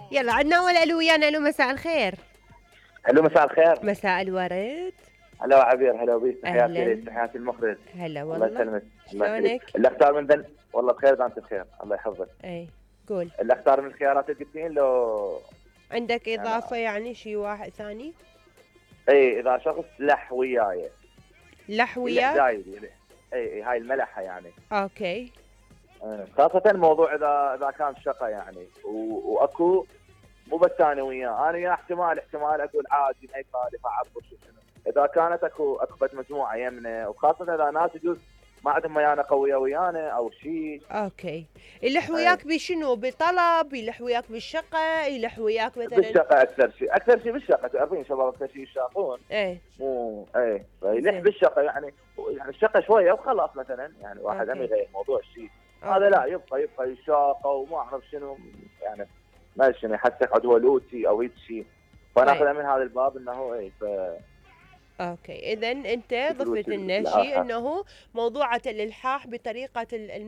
يلا عندنا أول ألو ويانا. ألو مساء الخير. الو مساء الخير. مساء الورد. هلا عبير، هلا بيك، تحياتي أهلا. لك، تحياتي المخرج. هلا الله والله. يسلمك، الله يخليك. شلونك؟ اللي اختار من ذن والله بخير، اذا انت بخير الله يحفظك. اي قول. اللي اختار من الخيارات اللي قلتين لو عندك يعني إضافة يعني شي واحد ثاني؟ اي اذا شخص لح وياي لح يلح وياك؟ زايد يلح. اي هاي الملحه يعني. اوكي. خاصة موضوع اذا كان شقة يعني واكو، مو بس انا وياه، انا وياه احتمال اقول عادي ما يخالف اعبر شو شنو. اذا كانت اكو بد مجموعة يمنا، وخاصة اذا ناس يجوز ما عندهم ميانة قوية ويانا او شيء. اوكي. يلح اي وياك بشنو؟ بطلب؟ يلح وياك بالشقة؟ يلح وياك مثلا؟ بالشقة اكثر شيء بالشقة، تعرفين شباب اكثر شيء يشاقون. ايه. مو اي فيلح زين. بالشقة يعني الشقة شوية وخلاص، مثلا يعني واحد هم اوكي. يغير موضوع الشيء. هذا اوكي. لا، يبقى يشاقه وما اعرف شنو يعني، ما شنو يحسك عدوى لوتي او هيك شيء. طيب. فناخذها من هذا الباب انه اي اوكي، اذا انت فلوس ضفت لنا شيء الاخر. انه موضوعة الالحاح بطريقة